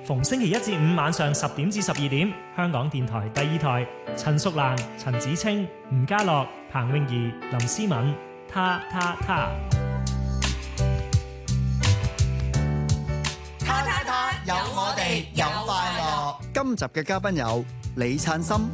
逢星期一至五晚上10點至12點，香港電台第二台，陳淑蘭、陳子清、吳家樂、彭詠儀、林思敏，他。 有我哋有快樂。 今集嘅嘉賓有李燦森。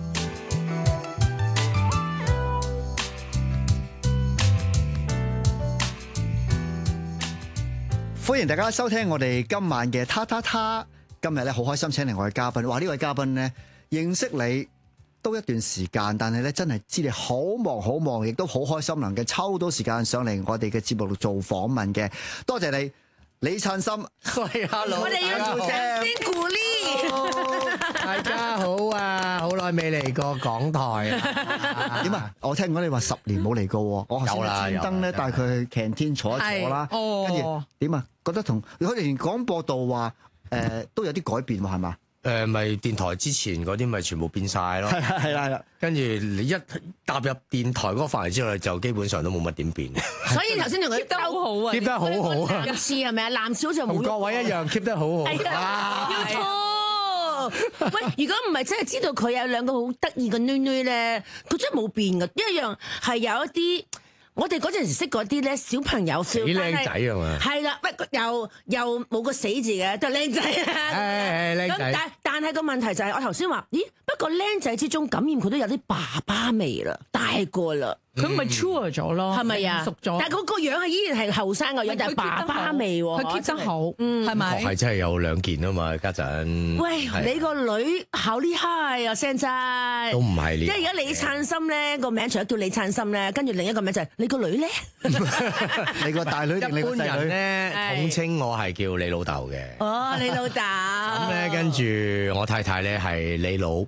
歡迎大家收聽我哋今晚嘅他。今日咧好開心請嚟我嘅嘉賓。哇！呢位嘉賓咧認識你都一段時間，但係咧真係知你好忙，亦都好開心能夠抽到時間上嚟我哋嘅節目度做訪問嘅。多謝你。李燦森， 喂，hello， 我哋要掌聲鼓勵。 大家好啊，好耐未嚟過港台啊。 點啊？我聽講你話10年冇嚟過，我頭先專登咧帶佢去 canteen 坐一坐啦。跟住點啊？覺得同佢連廣播道話都有啲改變喎，係嘛？ 咪電台之前嗰啲咪全部變晒咯。係啦。跟住你一踏入電台嗰個範圍之後，就基本上都冇乜點變。 所以頭先同佢 keep 得好好啊 ，keep 得好好啊。 男廁係咪啊？男廁好似冇同各位一樣 keep 得好好。 係啊，要拖。喂，如果唔係真係知道佢有兩個好得意嘅女女咧，佢真係冇變㗎，一樣係有一啲。我哋嗰陣時識嗰啲咧小朋友 feel， 幾靚仔啊嘛， 係啦，不過又冇個死字嘅，都係靚仔啊。 靚仔。 咁但係個問題就係我頭先話，咦？不過靚仔之中感染佢都有啲爸爸味啦，大個啦。 佢咪 mature 咗咯， 係咪啊？ 熟咗， 但係嗰個樣係依然係後生個樣，但係爸爸味喎。 佢 keep 得好，係咪？ 係真係有兩件啊嘛，家陣。 喂，你個女好厲害啊，聲仔。 都唔係呢。 因為而家李燦森咧個名除咗叫李燦森咧，跟住另一個名就係你個女咧。 你個大女定你個細女？ 一般人咧統稱我係叫你老豆嘅。 哦，你老豆。 咁咧，跟住我太太咧係你老。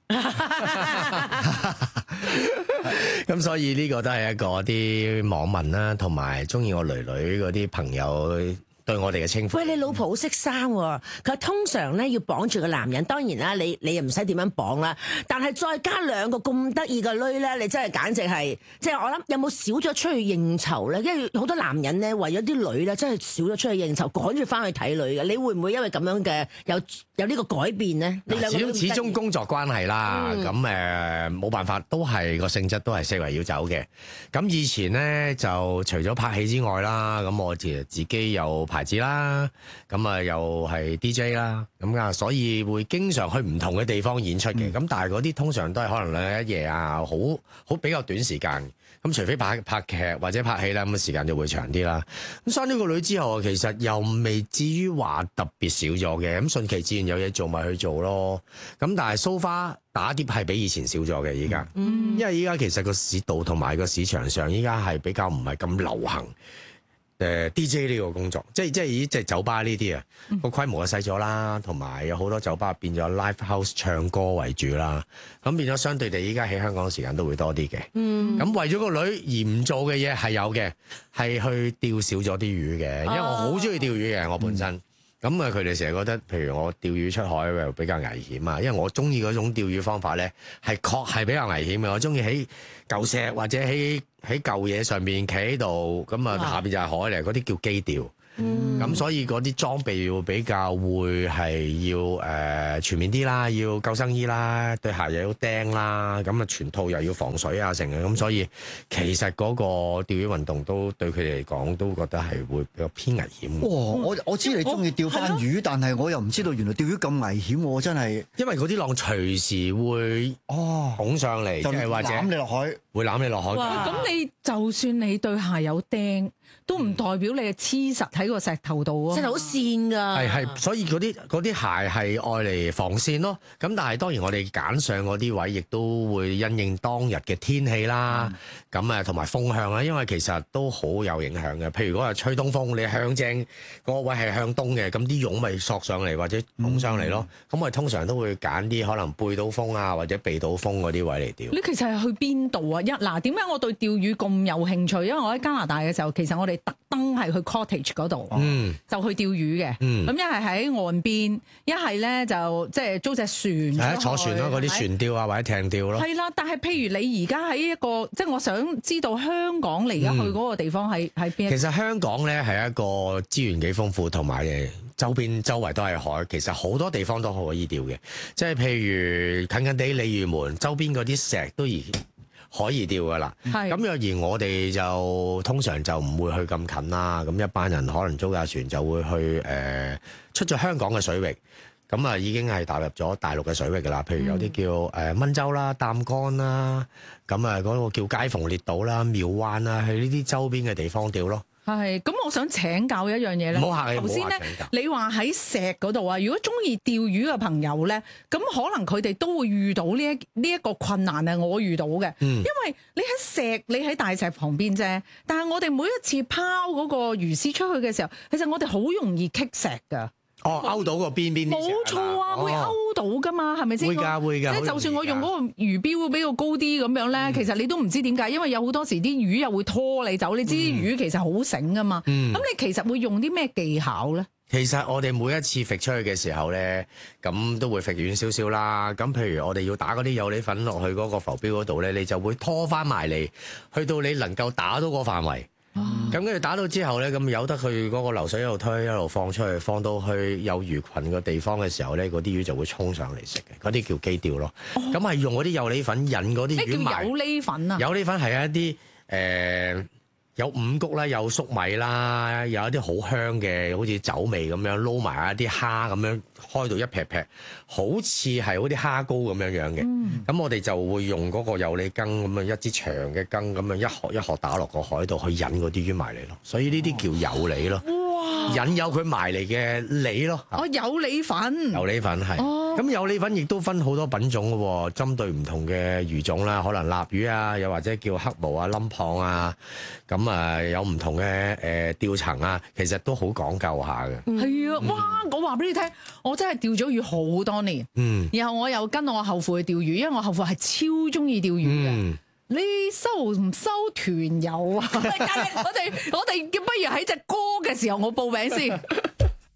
咁所以呢個都係一個啲網民啦，同埋中意我女女嗰啲朋友對我哋嘅稱呼。 喂，你老婆好識生喎，佢通常咧要綁住個男人，當然啦，你又唔使點樣綁啦，但係再加兩個咁得意嘅女咧，你真係簡直係，即係我諗有冇少咗出去應酬咧？因為好多男人咧為咗啲女咧，真係少咗出去應酬，趕住翻去睇女嘅。你會唔會因為咁樣嘅有呢個改變咧？你兩個始終工作關係啦，咁冇辦法，都係個性質都係四圍要走嘅。咁以前咧就除咗拍戲之外啦，咁我自己有牌子啦，咁啊又係 DJ 啦，咁啊所以會經常去唔同嘅地方演出嘅。咁但係嗰啲通常都係可能2日1夜啊，好比較短時間。咁除非拍劇或者拍戲啦，咁嘅時間就會長啲啦。咁生咗個女之後，其實又未至於話特別少咗嘅。咁順其自然有嘢做咪去做咯。咁但係 so far 打碟係比以前少咗嘅依家，因為依家其實個市道同埋個市場上依家係比較唔係咁流行。DJ 呢個工作，即係酒吧呢啲啊，個規模就細咗啦，同埋有好多酒吧變咗 live house 唱歌為主啦，咁變咗相對地，依家喺香港時間都會多啲嘅。咁為咗個女而唔做嘅嘢係有嘅，係去釣少咗啲魚嘅，因為我好中意釣魚嘅我本身。咁啊，佢哋成日覺得，譬如我釣魚出海又比較危險啊，因為我中意嗰種釣魚方法咧，係確係比較危險嘅。我中意喺舊石或者喺舊嘢上面企喺度，咁啊下邊就係海嚟，嗰啲叫基釣。咁所以嗰啲裝備要比較會係要全面啲啦，要救生衣啦，對鞋又要釘啦，咁啊全套又要防水啊成嘅，咁所以其實嗰個釣魚運動都對佢哋嚟講都覺得係會比較偏危險。 哇！我知你中意釣翻魚，但係我又唔知道原來釣魚咁危險喎，真係。 因為嗰啲浪隨時會拱上嚟，即係或者攬你落海， 會攬你落海。 哇！咁你就算你對鞋有釘，都唔代表你係黐實喺個石頭度啊！ 真係好跣㗎。 係，所以嗰啲鞋係愛嚟防跣咯。咁但係當然我哋揀上嗰啲位，亦都會因應當日嘅天氣啦。咁同埋風向啦，因為其實都好有影響嘅。譬如如果係吹東風，你向正嗰個位係向東嘅，咁啲湧咪索上嚟或者拱上嚟咯。咁我哋通常都會揀啲可能背到風啊或者避到風嗰啲位嚟釣。 你其實係去邊度啊？嗱，點解我對釣魚咁有興趣？因為我喺加拿大嘅時候，其實實我哋特登係去 cottage 嗰度，就去釣魚嘅。咁一係喺岸邊，一係咧就即係租隻船出去， 坐船咯，嗰啲船釣啊或者艇釣咯。 係啦，但係譬如你而家喺一個，即係我想知道香港你而家去嗰個地方係邊？ 其實香港咧係一個資源幾豐富，同埋周圍都係海，其實好多地方都可以釣嘅。即係譬如近近地鯉魚門周邊嗰啲石都可以釣噶啦。咁若然我哋就通常就唔會去咁近啦。咁一班人可能租架船就會去出咗香港嘅水域。咁啊，已經係踏入咗大陸嘅水域噶啦。譬如有啲叫蚊洲啦、擔桿啦，咁啊嗰個叫街鳳列島啦、廟灣啦，去呢啲周邊嘅地方釣咯。 係，咁我想請教一樣嘢咧。 唔好客氣， 頭先咧，你話喺石嗰度啊，如果中意釣魚嘅朋友咧，咁可能佢哋都會遇到呢一個困難係我遇到嘅。因為你喺大石旁邊啫，但係我哋每一次拋嗰個魚絲出去嘅時候，其實我哋好容易棘石㗎。 勾到個邊啲冇錯啊，會勾到噶嘛，係咪先？ 會㗎， 即係就算我用嗰個魚標比較高啲咁樣咧，其實你都唔知點解，因為有好多時啲魚又會拖你走。你知啲魚其實好醒噶嘛。咁你其實會用啲咩技巧咧？ 其實我哋每一次揈出去嘅時候咧，咁都會揈遠少少啦。咁譬如我哋要打嗰啲有梨粉落去嗰個浮標嗰度咧，你就會拖翻埋嚟，去到你能夠打到個範圍。咁跟住打到之後咧，咁由得佢嗰個流水一路推一路放出去，放到去有魚群嘅地方嘅時候咧，嗰啲魚就會衝上嚟食嘅，嗰啲叫基釣咯。咁係用嗰啲有梨粉引嗰啲魚埋。 咩叫有梨粉啊？ 有梨粉係一啲有五穀啦，有粟米啦，有一啲好香嘅，好似酒味咁樣撈埋一啲蝦咁樣開到一劈劈，好似係嗰啲蝦膏咁樣樣嘅。咁我哋就會用嗰個有梨羹咁樣一支長嘅羹咁樣一殼一殼打落個海度去引嗰啲魚埋嚟咯。所以呢啲叫有梨咯。引誘佢埋嚟嘅梨咯。 有梨粉。 有梨粉係。咁有梨粉亦都分好多品種嘅喎，針對唔同嘅魚種啦，可能臘魚啊，又或者叫黑毛啊、冧蚌啊，咁啊有唔同嘅釣層啊，其實都好講究下嘅。係啊，哇！我話俾你聽，我真係釣咗魚好多年。然後我又跟我後父去釣魚，因為我後父係超中意釣魚嘅。你收唔收團友啊？我哋不如喺隻歌嘅時候我報名先。